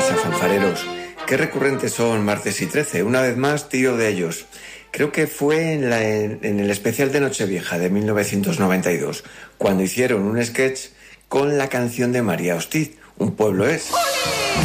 pasa, fanfareros? Qué recurrentes son Martes y 13. Una vez más, tiro de ellos. Creo que fue en el especial de Nochevieja de 1992, cuando hicieron un sketch con la canción de María Hostiz, Un pueblo es.